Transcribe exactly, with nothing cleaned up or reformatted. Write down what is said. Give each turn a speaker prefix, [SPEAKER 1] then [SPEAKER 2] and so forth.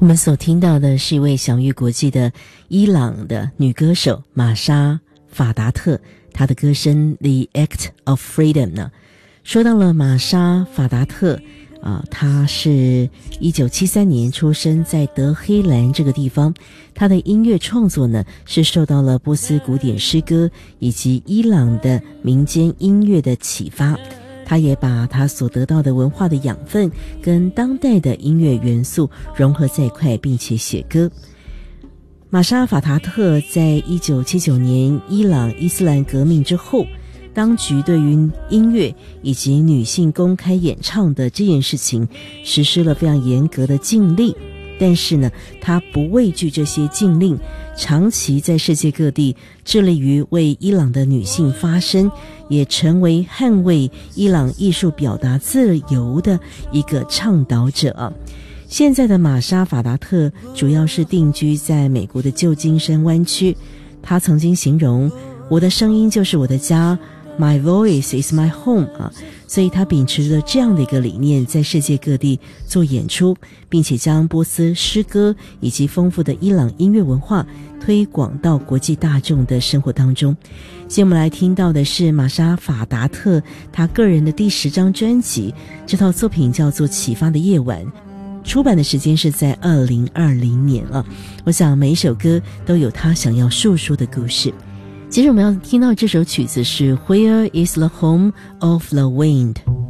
[SPEAKER 1] 我们所听到的是一位享誉国际的伊朗的女歌手玛莎法达特，她的歌声 The Act of Freedom 呢。说到了玛莎法达特啊，她是一九七三年出生在德黑兰这个地方。她的音乐创作呢，是受到了波斯古典诗歌以及伊朗的民间音乐的启发。他也把他所得到的文化的养分跟当代的音乐元素融合在一块，并且写歌。玛莎法达特在一九七九年伊朗伊斯兰革命之后，当局对于音乐以及女性公开演唱的这件事情实施了非常严格的禁令，但是呢，他不畏惧这些禁令，长期在世界各地致力于为伊朗的女性发声，也成为捍卫伊朗艺术表达自由的一个倡导者啊。现在的玛莎法达特主要是定居在美国的旧金山湾区，她曾经形容我的声音就是我的家， My voice is my home 啊，所以他秉持着这样的一个理念，在世界各地做演出，并且将波斯诗歌以及丰富的伊朗音乐文化推广到国际大众的生活当中。现在我们来听到的是玛莎法达特他个人的第十张专辑，这套作品叫做《启发的夜晚》，出版的时间是在二零二零年啊。我想每一首歌都有他想要述说的故事。接着我们要听到这首曲子是 Where is the home of the wind？